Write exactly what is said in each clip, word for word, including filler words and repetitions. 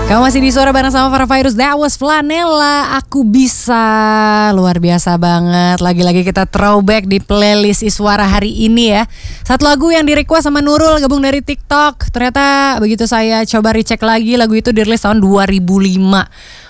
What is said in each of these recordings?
Kamu masih di Suara bareng sama Farah Fairuz. That was Flanella, Aku Bisa. Luar biasa banget. Lagi-lagi kita throwback di playlist Iswara hari ini ya. Satu lagu yang di request sama Nurul, gabung dari TikTok. Ternyata begitu saya coba recheck lagi, lagu itu dirilis tahun dua ribu lima.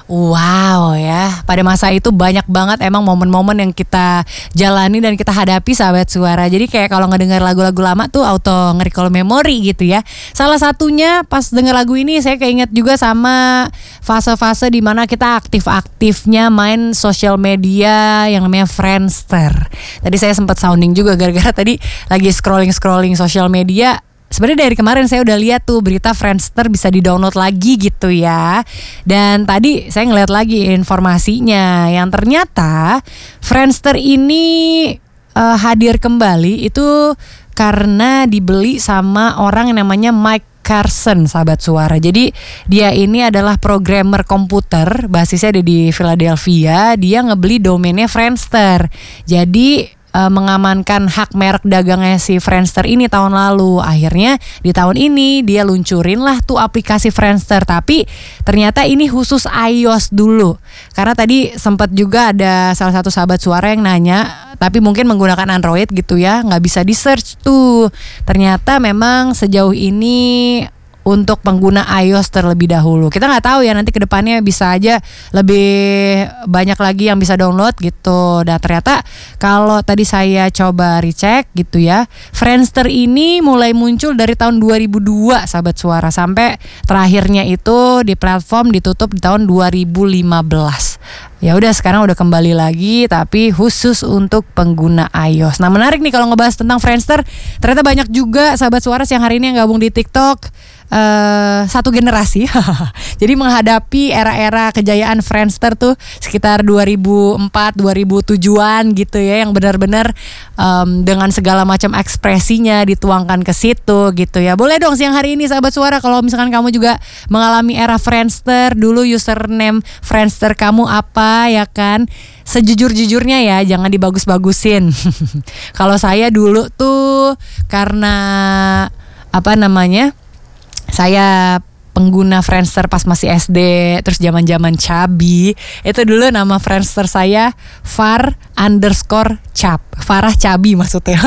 Wow ya, pada masa itu banyak banget emang momen-momen yang kita jalani dan kita hadapi sahabat Suara. Jadi kayak kalau ngedengar lagu-lagu lama tuh auto nge-recall memori gitu ya. Salah satunya pas denger lagu ini saya keinget juga sama fase-fase dimana kita aktif-aktifnya main sosial media yang namanya Friendster. Tadi saya sempat sounding juga gara-gara tadi lagi scrolling-scrolling sosial media. Sebenarnya dari kemarin saya udah lihat tuh berita Friendster bisa di-download lagi gitu ya. Dan tadi saya ngeliat lagi informasinya yang ternyata Friendster ini uh, hadir kembali itu karena dibeli sama orang yang namanya Mike Carson, sahabat Suara. Jadi dia ini adalah programmer komputer, basisnya ada di Philadelphia. Dia ngebeli domainnya Friendster. Jadi Uh, mengamankan hak merek dagangnya si Friendster ini tahun lalu. Akhirnya di tahun ini dia luncurin lah tuh aplikasi Friendster. Tapi ternyata ini khusus iOS dulu. Karena tadi sempat juga ada salah satu sahabat Suara yang nanya, tapi mungkin menggunakan Android gitu ya, gak bisa di search tuh. Ternyata memang sejauh ini untuk pengguna iOS terlebih dahulu. Kita nggak tahu ya, nanti kedepannya bisa aja lebih banyak lagi yang bisa download gitu. Dan ternyata kalau tadi saya coba recheck gitu ya, Friendster ini mulai muncul dari tahun dua ribu dua sahabat Suara, sampai terakhirnya itu di platform ditutup di tahun dua ribu lima belas. Ya udah, sekarang udah kembali lagi tapi khusus untuk pengguna iOS. Nah, menarik nih kalau ngebahas tentang Friendster. Ternyata banyak juga sahabat Suara yang hari ini yang gabung di TikTok uh, satu generasi. Jadi menghadapi era-era kejayaan Friendster tuh sekitar dua ribu empat dua ribu tujuan gitu ya, yang benar-benar um, dengan segala macam ekspresinya dituangkan ke situ gitu ya. Boleh dong siang hari ini sahabat Suara kalau misalkan kamu juga mengalami era Friendster, dulu username Friendster kamu apa ya kan? Sejujur-jujurnya ya, jangan dibagus-bagusin. Kalau saya dulu tuh karena apa namanya? Saya pengguna Friendster pas masih S D, terus zaman-zaman Cabi. Itu dulu nama Friendster saya Far underscore Cap, Farah Cabi maksudnya.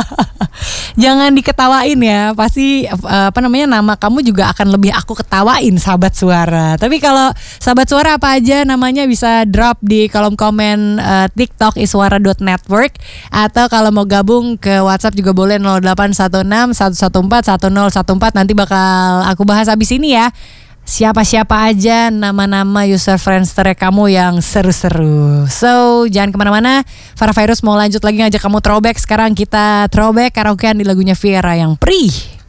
Jangan diketawain ya, pasti apa namanya, nama kamu juga akan lebih aku ketawain sahabat Suara. Tapi kalau sahabat Suara apa aja namanya bisa drop di kolom komen uh, TikTok iswara dot network, atau kalau mau gabung ke WhatsApp juga boleh nol delapan satu enam satu satu empat satu nol satu empat. Nanti bakal aku bahas habis ini ya. Siapa-siapa aja nama-nama user Friendster kamu yang seru-seru. So, jangan kemana-mana. Farah Fairuz mau lanjut lagi ngajak kamu throwback. Sekarang kita throwback karaokean di lagunya Viera yang Pri.